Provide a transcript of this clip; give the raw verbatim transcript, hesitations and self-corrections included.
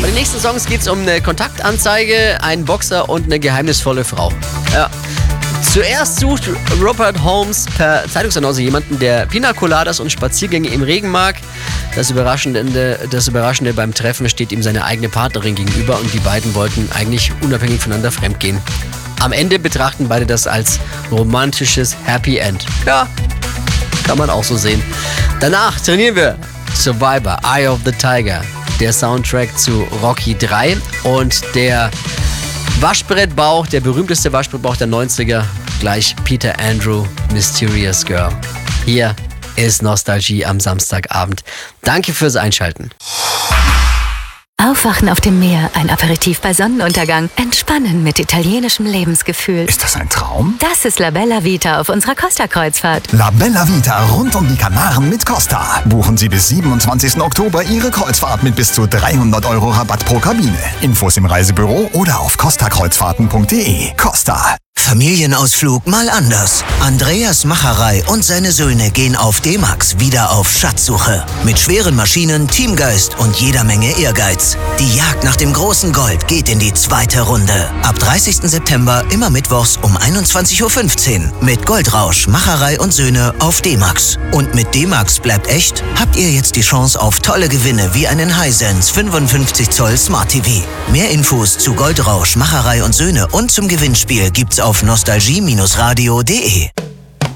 Bei den nächsten Songs geht es um eine Kontaktanzeige, einen Boxer und eine geheimnisvolle Frau. Ja. Zuerst sucht Rupert Holmes per Zeitungsannonce jemanden, der Pina Coladas und Spaziergänge im Regen mag. Das Überraschende, das Überraschende beim Treffen steht ihm seine eigene Partnerin gegenüber und die beiden wollten eigentlich unabhängig voneinander fremdgehen. Am Ende betrachten beide das als romantisches Happy End. Ja, kann man auch so sehen. Danach trainieren wir Survivor, Eye of the Tiger, der Soundtrack zu Rocky drei und der Waschbrettbauch, der berühmteste Waschbrettbauch der neunziger, gleich Peter Andrew, Mysterious Girl. Hier ist Nostalgie am Samstagabend. Danke fürs Einschalten. Aufwachen auf dem Meer, ein Aperitif bei Sonnenuntergang, entspannen mit italienischem Lebensgefühl. Ist das ein Traum? Das ist La Bella Vita auf unserer Costa-Kreuzfahrt. La Bella Vita rund um die Kanaren mit Costa. Buchen Sie bis siebenundzwanzigsten Oktober Ihre Kreuzfahrt mit bis zu dreihundert Euro Rabatt pro Kabine. Infos im Reisebüro oder auf costa kreuzfahrten punkt de. Costa. Familienausflug mal anders. Andreas Macherei und seine Söhne gehen auf D-Max wieder auf Schatzsuche. Mit schweren Maschinen, Teamgeist und jeder Menge Ehrgeiz. Die Jagd nach dem großen Gold geht in die zweite Runde. Ab dreißigsten September immer mittwochs um einundzwanzig Uhr fünfzehn. Mit Goldrausch, Macherei und Söhne auf D-Max. Und mit D-Max bleibt echt, habt ihr jetzt die Chance auf tolle Gewinne wie einen Hisense fünfundfünfzig Zoll Smart T V. Mehr Infos zu Goldrausch, Macherei und Söhne und zum Gewinnspiel gibt's auf nostalgie Bindestrich radio punkt de.